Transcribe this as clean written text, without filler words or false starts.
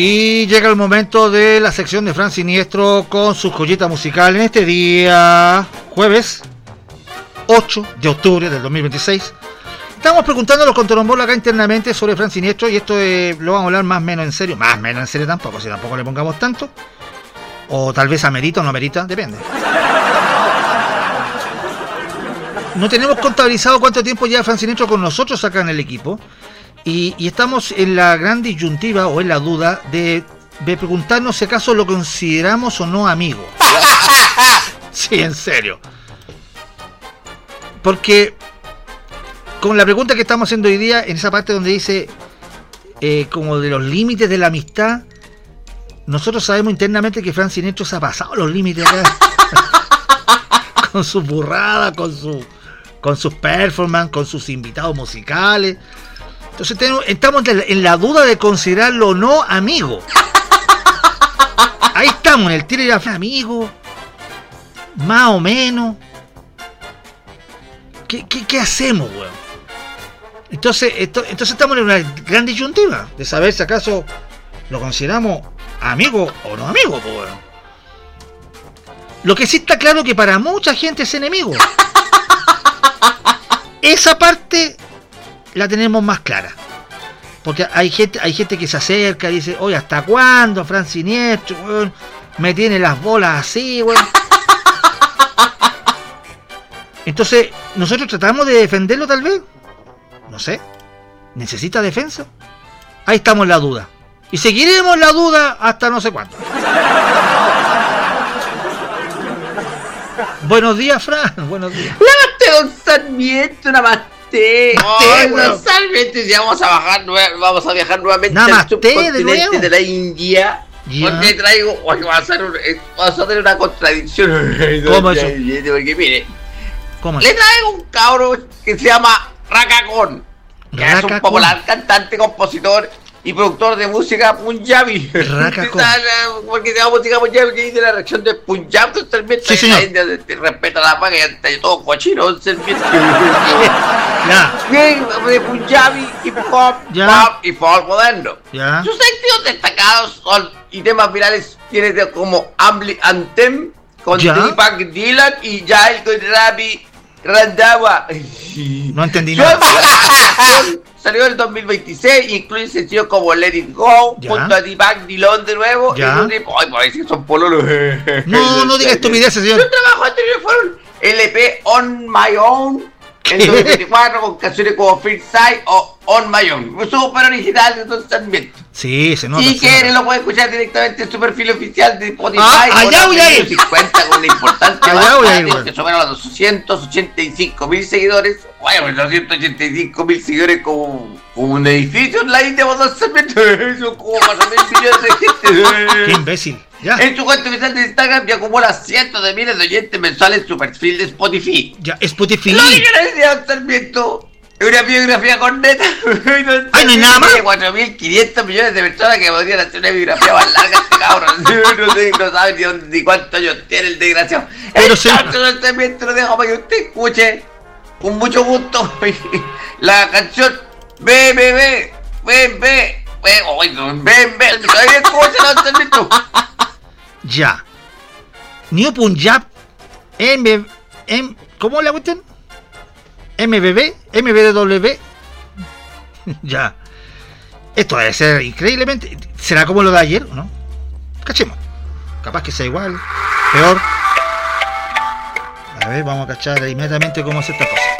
Y llega el momento de la sección de Fran Siniestro con su joyita musical en este día, jueves 8 de octubre del 2026. Estamos preguntando a los contrombolos acá internamente sobre Fran Siniestro y esto lo vamos a hablar más o menos en serio. Más o menos en serio tampoco, si tampoco le pongamos tanto. O tal vez amerita o no amerita, depende. No tenemos contabilizado cuánto tiempo lleva Fran Siniestro con nosotros acá en el equipo. Y estamos en la gran disyuntiva o en la duda de preguntarnos si acaso lo consideramos o no amigo. Sí, en serio. Porque con la pregunta que estamos haciendo hoy día, en esa parte donde dice como de los límites de la amistad, nosotros sabemos internamente que Fran Siniestro se ha pasado los límites acá. Con sus burradas, con sus performances, con sus invitados musicales. Entonces estamos en la duda de considerarlo o no amigo. Ahí estamos, en el tiro y la amigo. Más o menos. ¿Qué hacemos, weón? Entonces estamos en una gran disyuntiva de saber si acaso lo consideramos amigo o no amigo, weón. Lo que sí está claro que para mucha gente es enemigo. Esa parte la tenemos más clara. Porque hay gente que se acerca y dice, oye, ¿hasta cuándo, Fran Siniestro, weón? Me tiene las bolas así, weón. Entonces, nosotros tratamos de defenderlo tal vez. No sé. ¿Necesita defensa? Ahí estamos en la duda. Y seguiremos la duda hasta no sé cuándo. Buenos días, Fran. Buenos días. Namaste, don Sarmiento, namaste. Don Sarmiento, y vamos a viajar nuevamente al subcontinente de la India. Porque traigo, vamos a tener una contradicción. ¿Cómo eso? Porque mire, ¿cómo le traigo un cabro que se llama Rakakon, que es un popular cantante, compositor y productor de música punjabi. Porque la música punjabi que dice la reacción de Punjab, totalmente. Sí, señor. La India respeta la paga y todo cochino. Bien, de punjabi, hip hop, pop y folk moderno. Sus éxitos destacados son y temas virales tiene como Anthem con Deepak Dylan y Jail con Ravi Randhawa. No entendí nada. Salió en el 2026 y incluye sencillos como Let It Go, junto a Deepak Dylan de nuevo. Ay, parece que son pololos. No diga estupideces, señor. Sus trabajos anteriores fueron LP On My Own en 2024 con canciones como First Sight o On My Own. Súper original de Don Sarmiento. Sí, se nota. Si quiere lo puede escuchar directamente en su perfil oficial de Spotify. Allá voy a ir. Cuenta con una importante base que supera los 285.000 seguidores. Bueno, 285.000 seguidores como un edificio en la India, Don Sarmiento. Eso como más o menos millones de gente. Qué imbécil. Ya. En su cuenta oficial de Instagram ya acumula cientos de miles de oyentes mensuales en su perfil de Spotify. Ya, Spotify. Lo que quiero decir, Don Sarmiento, es una biografía corneta. Ay, no hay nada más. 4.500 millones de personas que podrían hacer una biografía más larga este cabrón. No saben ni cuántos años tiene el desgraciado. Pero Don Sarmiento lo dejo para que usted escuche con mucho gusto la canción BBB. Ya. New Punjab ¿cómo la cuestión? MBW. Ya. Esto debe ser increíblemente. ¿Será como lo de ayer o no? Cachemos. Capaz que sea igual, peor. A ver, vamos a cachar inmediatamente cómo es esta cosa.